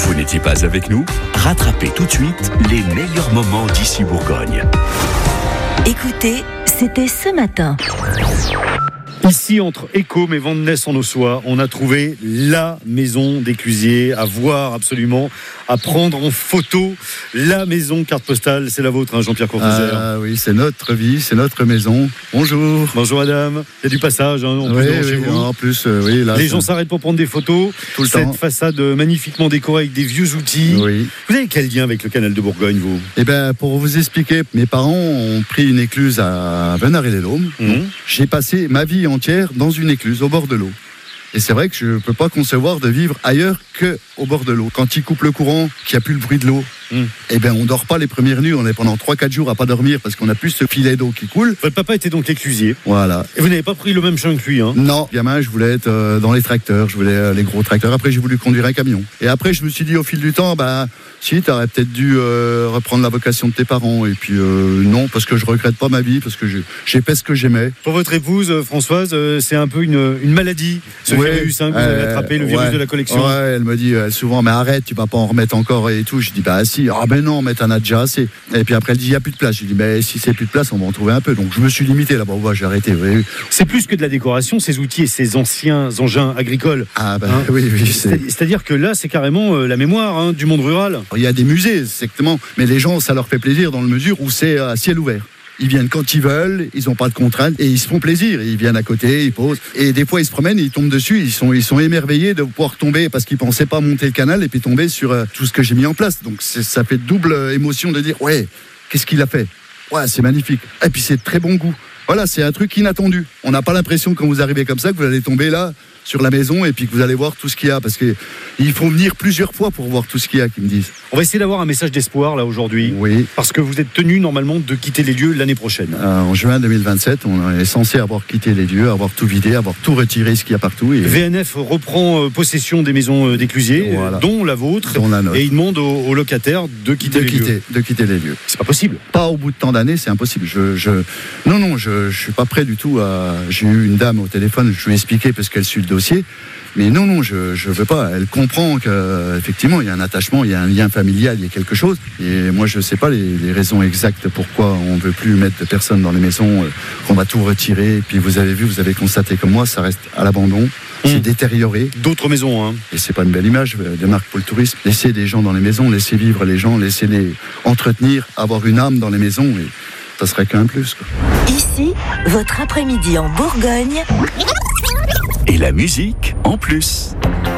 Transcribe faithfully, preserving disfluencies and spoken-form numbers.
Vous n'étiez pas avec nous? Rattrapez tout de suite les meilleurs moments d'ici Bourgogne. Écoutez, c'était ce matin. Ici, entre Écôme et Vandenesse-en-Ossois, on a trouvé la maison d'Éclusier à voir absolument, à prendre en photo. La maison carte postale, c'est la vôtre, hein, Jean-Pierre Courtouzère. Ah oui, c'est notre vie, c'est notre maison. Bonjour. Bonjour madame. Il y a du passage, hein, en plus, oui, chez oui, vous. en plus, euh, oui. Là, Les c'est... gens s'arrêtent pour prendre des photos. Tout le Cette temps. façade magnifiquement décorée avec des vieux outils. Oui. Vous avez quel lien avec le canal de Bourgogne, vous? Eh bien, pour vous expliquer, mes parents ont pris une écluse à Venard-et-les-Laumes. Mmh. J'ai passé ma vie entière dans une écluse, au bord de l'eau. Et c'est vrai que je ne peux pas concevoir de vivre ailleurs qu'au bord de l'eau. Quand il coupe le courant, qu'il n'y a plus le bruit de l'eau, mmh. eh ben, on ne dort pas les premières nuits. On est pendant trois quatre jours à pas dormir parce qu'on n'a plus ce filet d'eau qui coule. Votre papa était donc éclusier. Voilà. Et vous n'avez pas pris le même chemin que lui, hein? Non, gamin, je voulais être euh, dans les tracteurs, je voulais euh, les gros tracteurs. Après, j'ai voulu conduire un camion. Et après, je me suis dit au fil du temps, bah, si, tu aurais peut-être dû euh, reprendre la vocation de tes parents. Et puis, euh, non, parce que je regrette pas ma vie, parce que je, j'ai fait ce que j'aimais. Pour votre épouse, euh, Françoise, euh, c'est un peu une, une maladie, ce Ouais, virus, hein, que vous avez euh, attrapé, le virus ouais, de la collection. Ouais, elle me dit euh, souvent, mais arrête, tu vas pas en remettre encore et tout. Je dis, bah si, ah ben non, mais t'en as déjà assez. Et puis après, elle dit, il n'y a plus de place. Je dis, mais si c'est plus de place, on va en trouver un peu. Donc je me suis limité là-bas, ouais, j'ai arrêté. Oui. C'est plus que de la décoration, ces outils et ces anciens engins agricoles. Ah ben Hein oui, oui. C'est... C'est- C'est-à-dire que là, c'est carrément euh, la mémoire, hein, du monde rural. Il y a des musées, exactement. Mais les gens, ça leur fait plaisir dans le mesure où c'est à ciel ouvert. Ils viennent quand ils veulent, ils n'ont pas de contraintes et ils se font plaisir. Ils viennent à côté, ils posent. Et des fois, ils se promènent et ils tombent dessus. Ils sont, ils sont émerveillés de pouvoir tomber parce qu'ils ne pensaient pas monter le canal et puis tomber sur euh, tout ce que j'ai mis en place. Donc c'est, ça fait double émotion de dire, ouais, qu'est-ce qu'il a fait? Ouais, c'est magnifique. Et puis c'est de très bon goût. Voilà, c'est un truc inattendu. On n'a pas l'impression quand vous arrivez comme ça que vous allez tomber là sur la maison et puis que vous allez voir tout ce qu'il y a. Parce qu'il faut venir plusieurs fois pour voir tout ce qu'il y a, qu'ils me disent. On va essayer d'avoir un message d'espoir, là, aujourd'hui. Oui. Parce que vous êtes tenu, normalement, de quitter les lieux l'année prochaine. Euh, en juin deux mille vingt-sept, on est censé avoir quitté les lieux, avoir tout vidé, avoir tout retiré ce qu'il y a partout. Et V N F reprend euh, possession des maisons euh, d'Éclusier, Voilà. euh, dont la vôtre, dont la nôtre. et il demande aux, aux locataires de quitter de les lieux. quitter, de quitter les lieux. C'est pas possible. Pas au bout de tant d'années, c'est impossible. Je, je, non, non, je, je suis pas prêt du tout à. J'ai eu une dame au téléphone, je lui ai expliqué parce qu'elle suit le dossier. Mais non, non, je, je veux pas. Elle comprend qu'effectivement, il y a un attachement, il y a un lien familial, il y a quelque chose. Et moi, je sais pas les, les raisons exactes pourquoi on veut plus mettre de personnes dans les maisons, euh, qu'on va tout retirer. Et puis vous avez vu, vous avez constaté comme moi, ça reste à l'abandon. C'est Mmh. détérioré. D'autres maisons, hein. Et c'est pas une belle image de marque pour le tourisme. Laisser des gens dans les maisons, laisser vivre les gens, laisser les entretenir, avoir une âme dans les maisons. Et ça serait qu'un plus, quoi. Ici, votre après-midi en Bourgogne. Et la musique en plus.